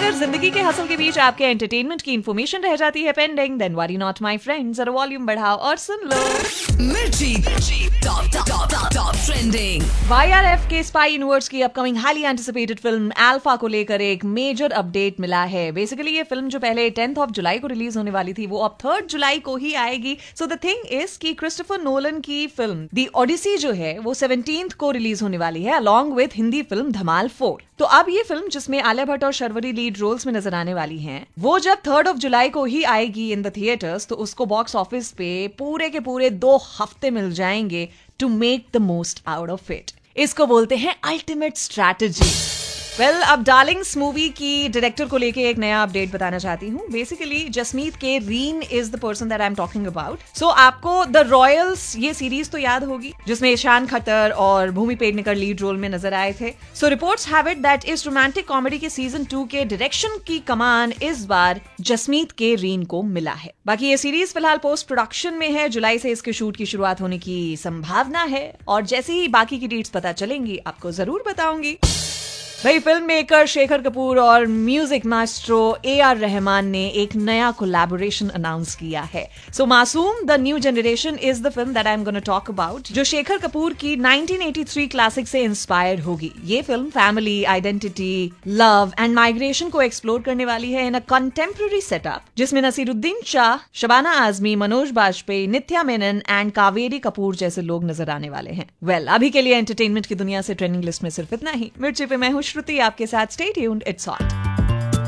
अगर जिंदगी के हसल के बीच आपके एंटरटेनमेंट की इंफॉर्मेशन रह जाती है pending, then worry not my friends, जरा वॉल्यूम बढ़ाओ और सुन लो। मिर्ची टॉप ट्रेंडिंग। YRF के स्पाई यूनिवर्स की upcoming highly anticipated film alpha को लेकर एक मेजर अपडेट मिला है। बेसिकली ये फिल्म जो पहले 10 जुलाई को रिलीज होने वाली थी, वो अब 3 जुलाई को ही आएगी। सो द थिंग इज कि क्रिस्टोफर नोलन की फिल्म द ओडिसी जो है वो 17 को रिलीज होने वाली है, अलॉन्ग विद हिंदी फिल्म धमाल 4। तो अब ये फिल्म जिसमें आलिया भट्ट और शर्वरी लीड रोल्स में नजर आने वाली हैं, वो जब 3 जुलाई को ही आएगी इन द थिएटर्स, तो उसको बॉक्स ऑफिस पे पूरे के पूरे 2 हफ्ते मिल जाएंगे to make the most out of it. इसको बोलते हैं अल्टीमेट स्ट्रैटेजी। वेल, अब डार्लिंग्स मूवी की डायरेक्टर को लेके एक नया अपडेट बताना चाहती हूँ। बेसिकली जसमीत के reign is the person that I am talking about. सो आपको द रॉयल्स ये सीरीज तो याद होगी, जिसमें ईशान खट्टर और भूमि पेडनेकर लीड रोल में नजर आए थे। सो रिपोर्ट्स हैव इट दैट इस रोमांटिक कॉमेडी के सीजन 2 के डायरेक्शन की कमान इस बार जसमीत के रीन को मिला है। बाकी ये सीरीज फिलहाल पोस्ट प्रोडक्शन में है, जुलाई से इसके शूट की शुरुआत होने की संभावना है, और जैसे ही बाकी की डेट्स पता चलेंगी आपको जरूर बताऊंगी। भाई, फिल्म मेकर शेखर कपूर और म्यूजिक मास्ट्रो AR रहमान ने एक नया कोलैबोरेशन अनाउंस किया है। सो मासूम the new generation is the film that I am gonna talk about, जो शेखर कपूर की 1983 क्लासिक से इंस्पायर्ड होगी। ये film family, identity, love and migration को एक्सप्लोर करने वाली है इन अ कंटेम्प्रेरी सेटअप, जिसमें नसीरुद्दीन शाह, शबाना आजमी, मनोज बाजपेयी, नित्या मेनन एंड कावेरी कपूर जैसे लोग नजर आने वाले हैं। वेल, अभी के लिए एंटरटेनमेंट की दुनिया से ट्रेंडिंग लिस्ट में सिर्फ इतना ही। मिर्ची पे मैं हूँ श्रुति, आपके साथ। Stay tuned, it's hot.